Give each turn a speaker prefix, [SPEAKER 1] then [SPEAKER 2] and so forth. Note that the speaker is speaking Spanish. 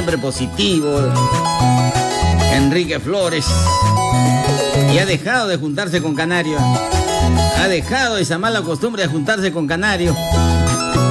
[SPEAKER 1] siempre positivo. Enrique Flores. Y ha dejado de juntarse con Canario. Ha dejado esa mala costumbre de juntarse con Canario.